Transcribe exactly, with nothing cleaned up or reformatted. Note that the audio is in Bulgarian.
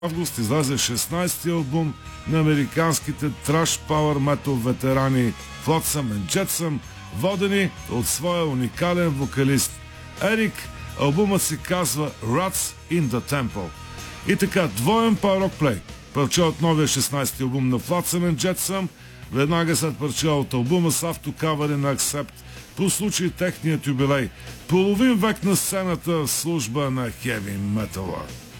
август излезе шестнайсети албум на американските траш пауър метал ветерани Flotsam and Jetsam, водени от своя уникален вокалист Ерик. Албумът се казва Rats in the Temple. И така, двоен пауър-рок плей. Парче от новия шестнайсети албум на Flotsam and Jetsam, веднага след парче от албума с автокавъри на Accept по случай техният юбилей. Половин век на сцената в служба на хеви метала.